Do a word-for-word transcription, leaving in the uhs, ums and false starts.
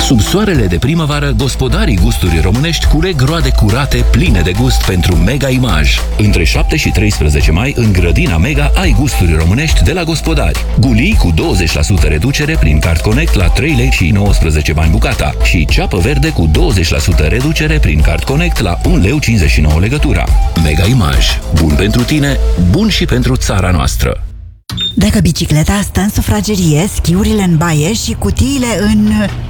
Sub soarele de primăvară, gospodarii gusturi românești culeg roade curate, pline de gust pentru Mega Image. Între șapte și treisprezece mai, în grădina Mega, ai gusturi românești de la gospodari. Gulii cu douăzeci la sută reducere prin Card Connect la trei lei și nouăsprezece bani bucata și ceapă verde cu douăzeci la sută reducere prin Card Connect la un leu cincizeci și nouă legătura. Mega Image. Bun pentru tine, bun și pentru țara noastră. Dacă bicicleta stă în sufragerie, schiurile în baie și cutiile în...